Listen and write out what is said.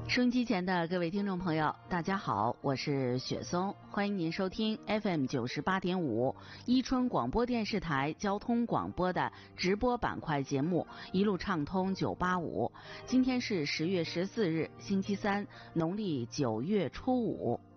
收音机前的各位听众朋友，大家好，我是雪松，欢迎您收听 FM 98.5伊春广播电视台交通广播的直播板块节目一路畅通985。今天是10月14日，星期三，农历9月初5。